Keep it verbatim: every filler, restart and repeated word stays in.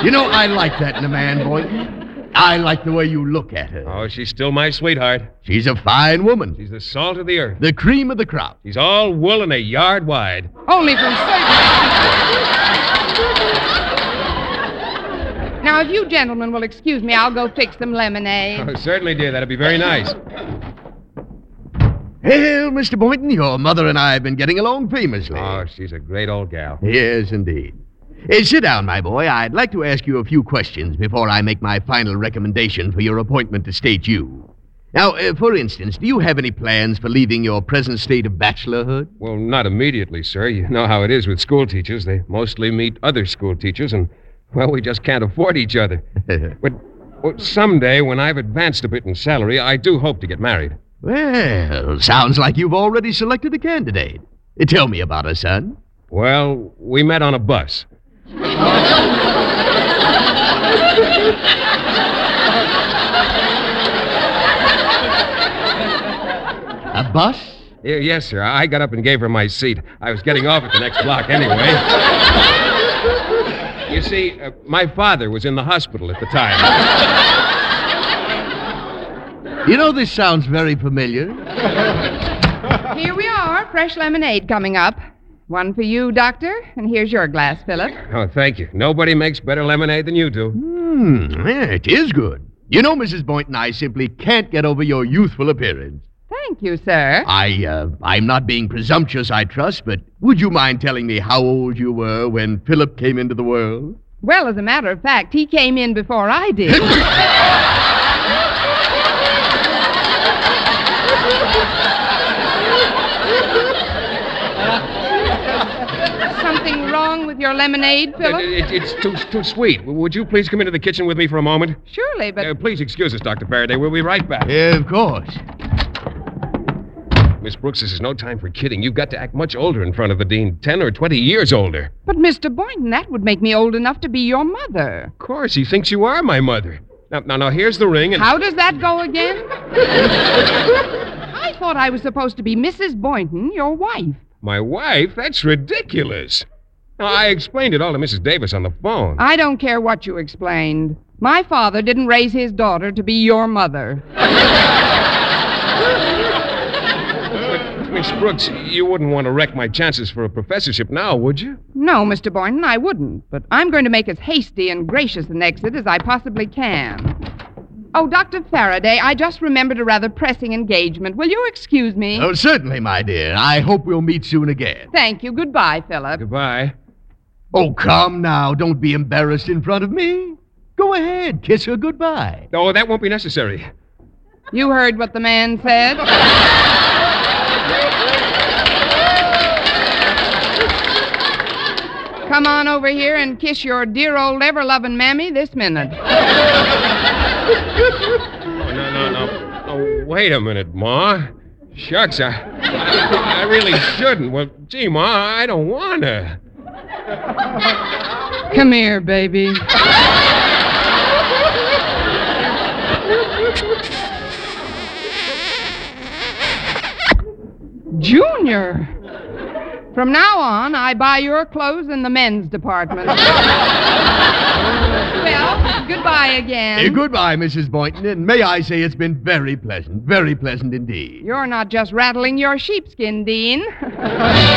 You know, I like that in a man, Boynton. I like the way you look at her. Oh, she's still my sweetheart. She's a fine woman. She's the salt of the earth. The cream of the crop. She's all wool and a yard wide. Only from Now, if you gentlemen will excuse me, I'll go fix some lemonade. Oh, certainly, dear. That'd be very nice. Well, Mister Boynton, your mother and I have been getting along famously. Oh, she's a great old gal. Yes, indeed. Hey, sit down, my boy. I'd like to ask you a few questions before I make my final recommendation for your appointment to State U. Now, uh, for instance, do you have any plans for leaving your present state of bachelorhood? Well, not immediately, sir. You know how it is with school teachers. They mostly meet other school teachers, and, well, we just can't afford each other. But well, someday, when I've advanced a bit in salary, I do hope to get married. Well, sounds like you've already selected a candidate. Uh, Tell me about her, son. Well, we met on a bus. A bus? Yeah, yes, sir. I got up and gave her my seat. I was getting off at the next block anyway. You see, uh, my father was in the hospital at the time. You know, this sounds very familiar. Here we are, fresh lemonade coming up. One for you, Doctor, and here's your glass, Philip. Oh, thank you. Nobody makes better lemonade than you do. Hmm, yeah, it is good. You know, Missus Boynton, I simply can't get over your youthful appearance. Thank you, sir. I, uh, I'm not being presumptuous, I trust, but would you mind telling me how old you were when Philip came into the world? Well, as a matter of fact, he came in before I did. Something wrong with your lemonade, Philip? It, it, it's too, too sweet. Would you please come into the kitchen with me for a moment? Surely, but... Uh, please excuse us, Doctor Faraday. We'll be right back. Yeah, of course. Miss Brooks, this is no time for kidding. You've got to act much older in front of the dean. Ten or twenty years older. But, Mister Boynton, that would make me old enough to be your mother. Of course, he thinks you are my mother. Now, now, now here's the ring and... How does that go again? I thought I was supposed to be Missus Boynton, your wife. My wife? That's ridiculous. Now, I explained it all to Missus Davis on the phone. I don't care what you explained. My father didn't raise his daughter to be your mother. But, Miss Brooks, you wouldn't want to wreck my chances for a professorship now, would you? No, Mister Boynton, I wouldn't. But I'm going to make as hasty and gracious an exit as I possibly can. Oh, Doctor Faraday, I just remembered a rather pressing engagement. Will you excuse me? Oh, certainly, my dear. I hope we'll meet soon again. Thank you. Goodbye, Philip. Goodbye. Oh, come now. Don't be embarrassed in front of me. Go ahead. Kiss her goodbye. Oh, that won't be necessary. You heard what the man said. Come on over here and kiss your dear old ever-loving mammy this minute. Oh, no, no, no. Oh, wait a minute, Ma. Shucks, I, I, I really shouldn't. Well, gee, Ma, I don't want to. Come here, baby. Junior. From now on, I buy your clothes in the men's department. Well, goodbye again. Hey, goodbye, Missus Boynton, and may I say it's been very pleasant, very pleasant indeed. You're not just rattling your sheepskin, Dean.